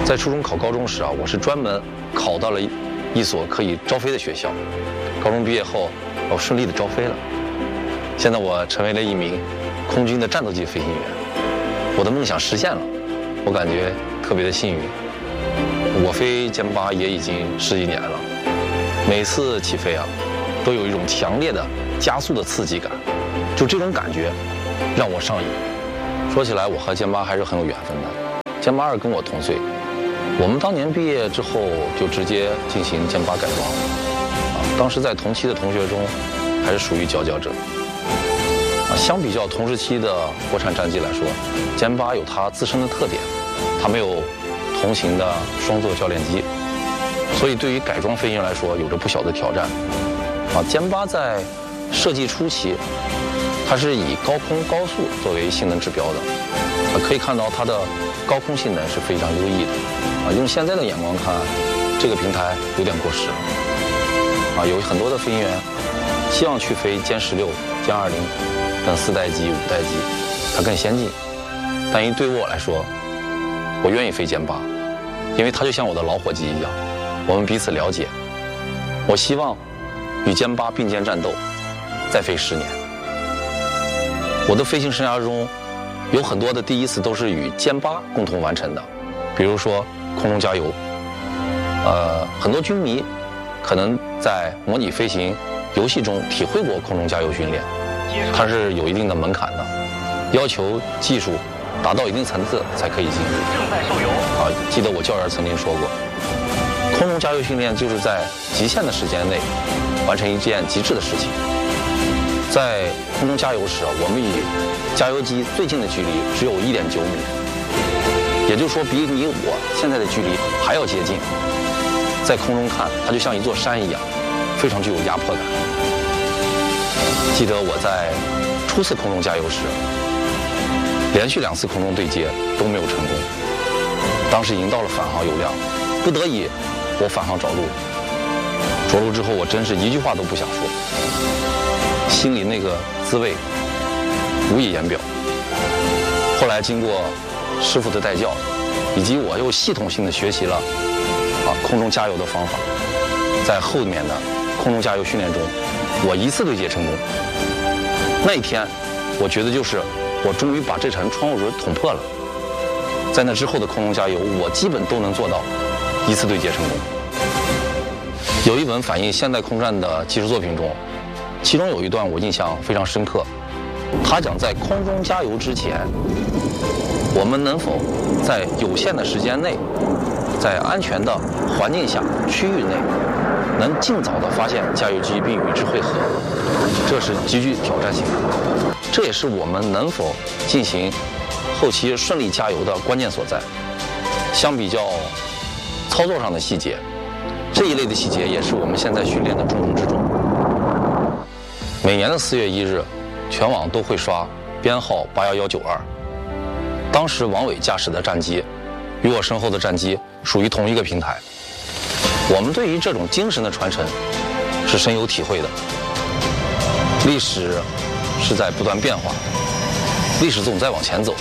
在初中考高中时啊，我是专门考到了一所可以招飞的学校。高中毕业后，我顺利的招飞了。现在我成为了一名空军的战斗机飞行员，我的梦想实现了，我感觉特别的幸运。我飞歼8也已经10几年了，每次起飞啊，都有一种强烈的加速的刺激感，就这种感觉让我上瘾。说起来，我和歼8还是很有缘分的。歼82跟我同岁，我们当年毕业之后就直接进行歼8改装，当时在同期的同学中，还是属于佼佼者。相比较同时期的国产战机来说，歼8有它自身的特点，它没有同型的双座教练机，所以对于改装飞行员来说有着不小的挑战。歼8在设计初期，它是以高空高速作为性能指标的，可以看到它的高空性能是非常优异的。用现在的眼光看，这个平台有点过时了。有很多的飞行员希望去飞歼16、歼20等4代机、5代机，它更先进。但对我来说，我愿意飞歼8，因为它就像我的老伙计一样，我们彼此了解。我希望与歼8并肩战斗，再飞10年。我的飞行生涯中，有很多的第一次都是与歼8共同完成的，比如说空中加油。很多军迷可能在模拟飞行游戏中体会过空中加油训练，它是有一定的门槛的，要求技术达到一定层次才可以进入。 正在售油。 记得我教员曾经说过，空中加油训练就是在极限的时间内完成一件极致的事情。在空中加油时，我们与加油机最近的距离只有1.9米，也就是说比你我现在的距离还要接近。在空中看，它就像一座山一样，非常具有压迫感。记得我在初次空中加油时，连续2次空中对接都没有成功，当时已经到了返航油量，不得已我返航着陆。着陆之后，我真是一句话都不想说，心里那个滋味无以言表。后来经过师傅的带教，以及我又系统性的学习了空中加油的方法，在后面的空中加油训练中，我1次对接成功。那一天，我觉得就是我终于把这层窗户纸捅破了。在那之后的空中加油，我基本都能做到1次对接成功。有一本反映现代空战的技术作品中，其中有一段我印象非常深刻。他讲在空中加油之前，我们能否在有限的时间内，在安全的环境下、区域内，能尽早的发现加油机并与之汇合，这是极具挑战性的。这也是我们能否进行后期顺利加油的关键所在。相比较操作上的细节，这一类的细节也是我们现在训练的重中之重。每年的4月1日，全网都会刷编号81192。当时王伟驾驶的战机与我身后的战机属于同一个平台，我们对于这种精神的传承是深有体会的。历史是在不断变化，历史总在往前走，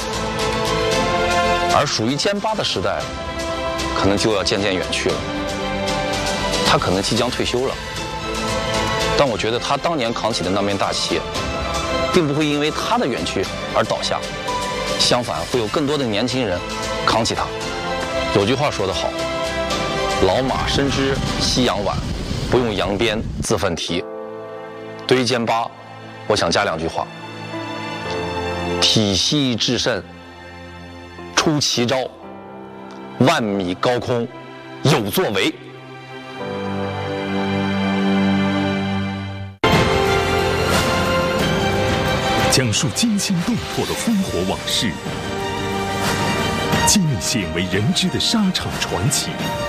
而属于歼8的时代可能就要渐渐远去了，他可能即将退休了。但我觉得他当年扛起的那面大旗，并不会因为他的远去而倒下，相反会有更多的年轻人扛起它。有句话说得好，老马深知夕阳晚，不用扬鞭自奋蹄。对于歼8，我想加2句话：体系制胜，出奇招，万米高空有作为。 讲述惊心动魄的烽火往事，记录鲜为人知的沙场传奇，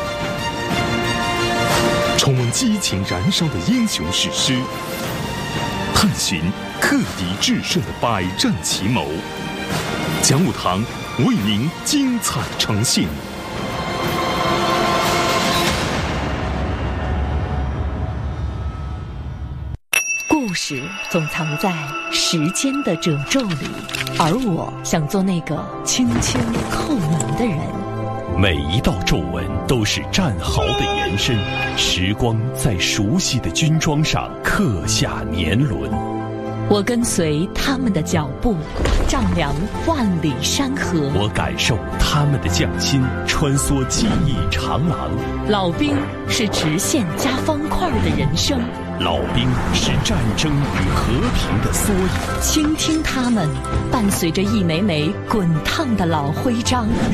重温激情燃烧的英雄史诗，探寻克敌制胜的百战奇谋。讲武堂为您精彩呈现。 故事总藏在时间的褶皱里，而我想做那个轻轻叩门的人。 每一道皱纹都是战壕的延伸，时光在熟悉的军装上刻下年轮。 我跟随他们的脚步，丈量万里山河。 我感受他们的匠心，穿梭记忆长廊。 老兵是直线加方块的人生， 老兵是战争与和平的缩影。 倾听他们，伴随着一枚枚滚烫的老徽章。